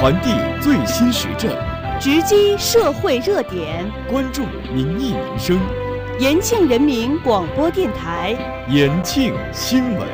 传递最新时政， 直击社会热点， 关注民意民生。 延庆人民广播电台延庆新闻。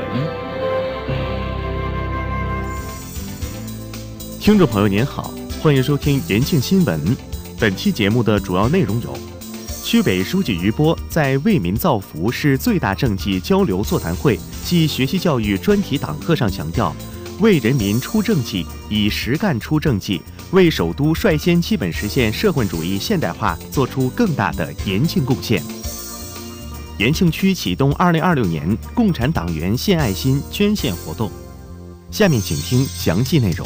听众朋友您好，欢迎收听延庆新闻。本期节目的主要内容有：区委书记于波在为民造福市最大政绩交流座谈会暨学习教育专题党课上强调，为人民出政绩，以实干出政绩，为首都率先基本实现社会主义现代化做出更大的延庆贡献。延庆区启动2026年共产党员献爱心捐献活动。下面请听详细内容。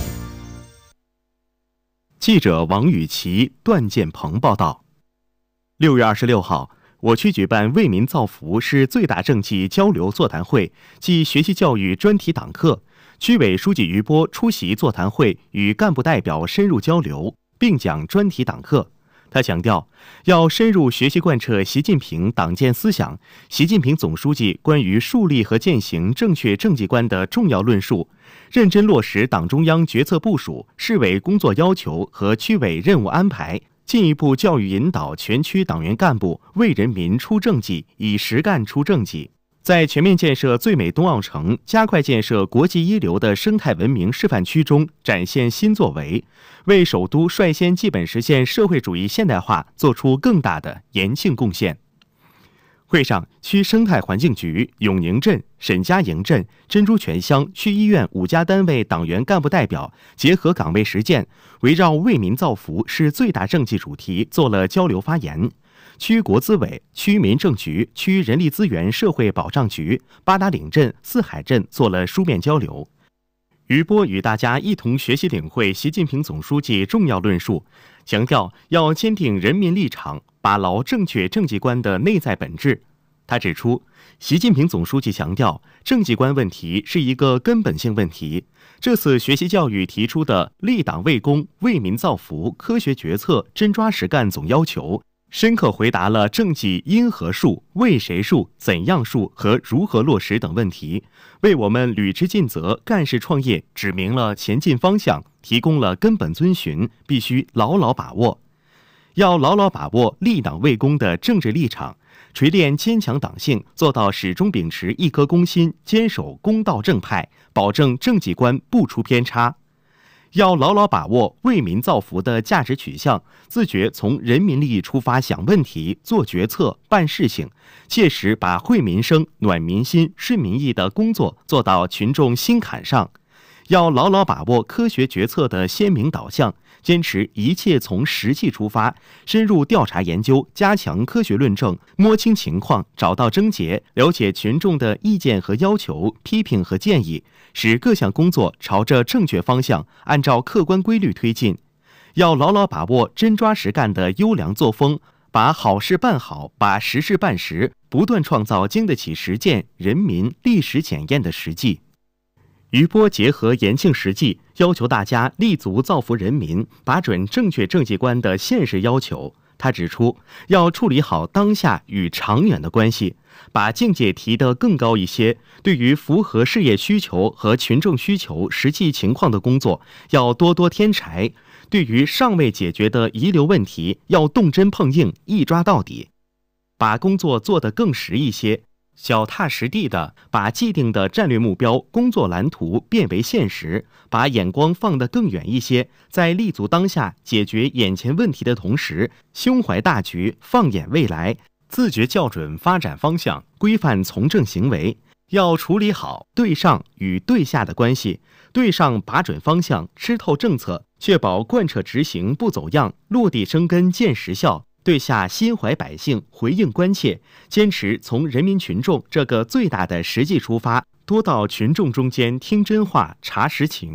记者王雨琦、段建鹏报道。6月26号，我区举办为民造福市最大政绩交流座谈会暨学习教育专题党课，区委书记于波出席座谈会，与干部代表深入交流，并讲专题党课。他强调，要深入学习贯彻习近平党建思想、习近平总书记关于树立和践行正确政绩观的重要论述，认真落实党中央决策部署、市委工作要求和区委任务安排，进一步教育引导全区党员干部为人民出政绩，以实干出政绩。在全面建设最美冬奥城、加快建设国际一流的生态文明示范区中展现新作为，为首都率先基本实现社会主义现代化做出更大的延庆贡献。会上，区生态环境局、永宁镇、沈家营镇、珍珠泉乡区医院5家单位党员干部代表结合岗位实践，围绕为民造福是最大政绩主题做了交流发言。区国资委、区民政局、区人力资源社会保障局、八达岭镇、四海镇做了书面交流。于波与大家一同学习领会习近平总书记重要论述，强调要坚定人民立场，把牢正确政绩观的内在本质。他指出，习近平总书记强调，政绩观问题是一个根本性问题。这次学习教育提出的立党为公、为民造福、科学决策、真抓实干总要求，深刻回答了政绩因何树、为谁树、怎样树和如何落实等问题，为我们履职尽责、干事创业指明了前进方向，提供了根本遵循，必须牢牢把握。要牢牢把握立党为公的政治立场，锤炼坚强党性，做到始终秉持一颗公心，坚守公道正派，保证政绩观不出偏差。要牢牢把握为民造福的价值取向，自觉从人民利益出发想问题、做决策、办事情，切实把惠民生、暖民心、顺民意的工作做到群众心坎上。要牢牢把握科学决策的鲜明导向，坚持一切从实际出发，深入调查研究，加强科学论证，摸清情况，找到症结，了解群众的意见和要求、批评和建议，使各项工作朝着正确方向，按照客观规律推进。要牢牢把握真抓实干的优良作风，把好事办好，把实事办实，不断创造经得起实践、人民历史检验的实际。于波结合延庆实际，要求大家立足造福人民，把准正确政绩观的现实要求。他指出，要处理好当下与长远的关系，把境界提得更高一些。对于符合事业需求和群众需求实际情况的工作，要多多添柴；对于尚未解决的遗留问题，要动真碰硬，一抓到底，把工作做得更实一些。脚踏实地地把既定的战略目标、工作蓝图变为现实，把眼光放得更远一些，在立足当下、解决眼前问题的同时，胸怀大局，放眼未来，自觉校准发展方向，规范从政行为。要处理好对上与对下的关系，对上把准方向，吃透政策，确保贯彻执行不走样，落地生根见实效。对下心怀百姓，回应关切，坚持从人民群众这个最大的实际出发，多到群众中间听真话、查实情。